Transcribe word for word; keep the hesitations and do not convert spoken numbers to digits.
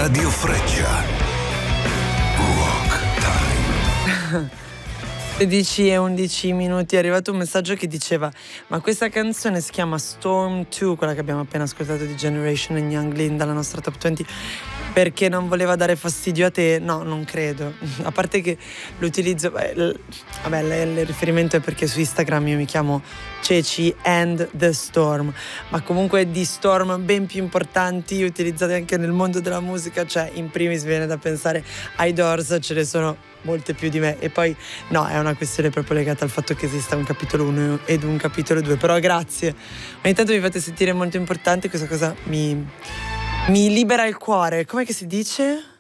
Radio Freccia. Rock Time. sedici e undici minuti è arrivato un messaggio che diceva: ma questa canzone si chiama Storm due, quella che abbiamo appena ascoltato di Generation and Young Lean dalla nostra top venti, perché non voleva dare fastidio a te? No, non credo. A parte che l'utilizzo, beh, l- vabbè, l- il riferimento è perché su Instagram io mi chiamo Ceci and the Storm, ma comunque di storm ben più importanti utilizzati anche nel mondo della musica, cioè in primis viene da pensare ai Doors, ce ne sono molte più di me, e poi no, è una questione proprio legata al fatto che esista un capitolo uno ed un capitolo due, però grazie, ogni tanto mi fate sentire molto importante, questa cosa mi, mi libera il cuore, com'è che si dice?